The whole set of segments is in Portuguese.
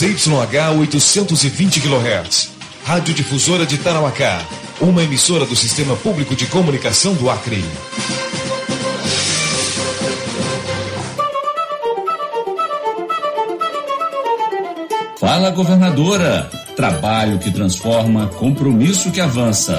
ZYH 820 kHz. Rádio Difusora de Tarauacá, uma emissora do Sistema Público de Comunicação do Acre. Fala, governadora. Trabalho que transforma, compromisso que avança.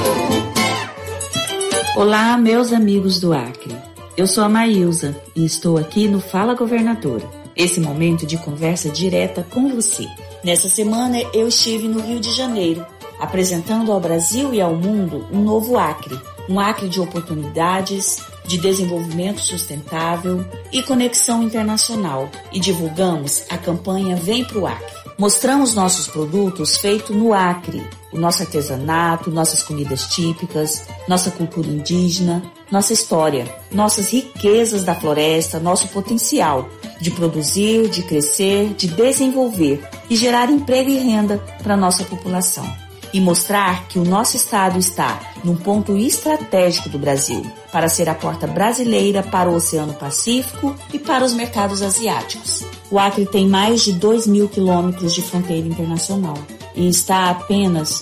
Olá, meus amigos do Acre. Eu sou a Maílza e estou aqui no Fala Governadora, esse momento de conversa direta com você. Nessa semana eu estive no Rio de Janeiro, apresentando ao Brasil e ao mundo um novo Acre, um Acre de oportunidades, de desenvolvimento sustentável e conexão internacional, e divulgamos a campanha Vem Pro Acre. Mostramos nossos produtos feitos no Acre, o nosso artesanato, nossas comidas típicas, nossa cultura indígena, nossa história, nossas riquezas da floresta, nosso potencial de produzir, de crescer, de desenvolver e gerar emprego e renda para a nossa população. E mostrar que o nosso estado está num ponto estratégico do Brasil para ser a porta brasileira para o Oceano Pacífico e para os mercados asiáticos. O Acre tem mais de 2.000 quilômetros de fronteira internacional e está a apenas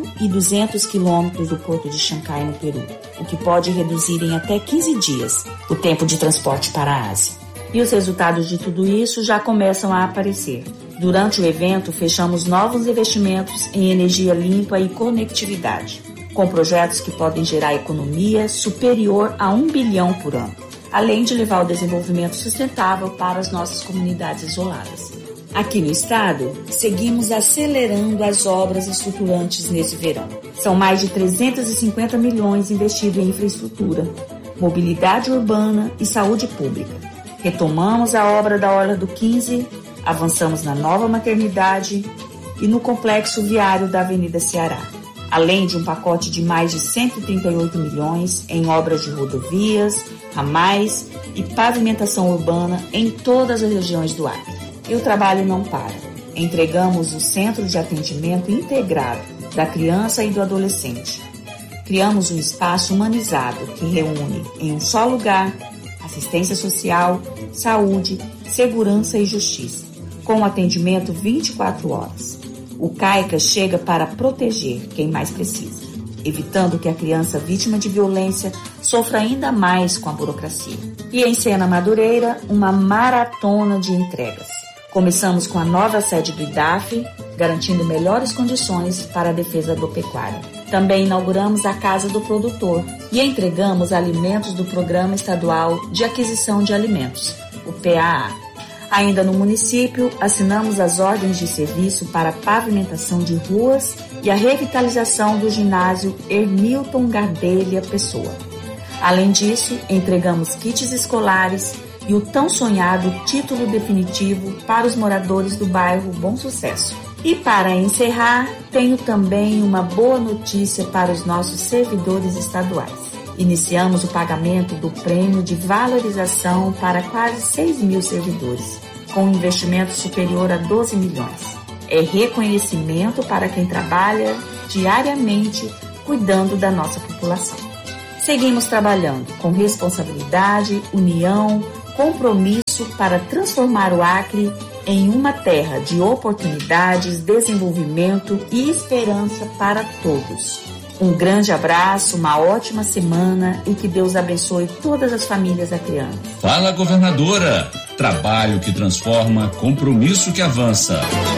1.200 quilômetros do Porto de Xangai, no Peru, o que pode reduzir em até 15 dias o tempo de transporte para a Ásia. E os resultados de tudo isso já começam a aparecer. Durante o evento, fechamos novos investimentos em energia limpa e conectividade, com projetos que podem gerar economia superior a 1 bilhão por ano, além de levar o desenvolvimento sustentável para as nossas comunidades isoladas. Aqui no estado, seguimos acelerando as obras estruturantes nesse verão. São mais de 350 milhões investidos em infraestrutura, mobilidade urbana e saúde pública. Retomamos a obra da Orla do 15, avançamos na nova maternidade e no complexo viário da Avenida Ceará, além de um pacote de mais de 138 milhões em obras de rodovias, ramais e pavimentação urbana em todas as regiões do Acre. E o trabalho não para. Entregamos o Centro de Atendimento Integrado da Criança e do Adolescente. Criamos um espaço humanizado que reúne em um só lugar assistência social, saúde, segurança e justiça, com atendimento 24 horas. O CAICA chega para proteger quem mais precisa, evitando que a criança vítima de violência sofra ainda mais com a burocracia. E em Sena Madureira, uma maratona de entregas. Começamos com a nova sede do IDAF, garantindo melhores condições para a defesa do pecuário. Também inauguramos a Casa do Produtor e entregamos alimentos do Programa Estadual de Aquisição de Alimentos, o PAA. Ainda no município, assinamos as ordens de serviço para a pavimentação de ruas e a revitalização do ginásio Hermilton Gardelha Pessoa. Além disso, entregamos kits escolares e o tão sonhado título definitivo para os moradores do bairro Bom Sucesso. E para encerrar, tenho também uma boa notícia para os nossos servidores estaduais. Iniciamos o pagamento do prêmio de valorização para quase 6.000 servidores, com um investimento superior a 12 milhões. É reconhecimento para quem trabalha diariamente cuidando da nossa população. Seguimos trabalhando com responsabilidade, união, compromisso para transformar o Acre em uma terra de oportunidades, desenvolvimento e esperança para todos. Um grande abraço, uma ótima semana e que Deus abençoe todas as famílias acreanas. Fala, governadora. Trabalho que transforma, compromisso que avança.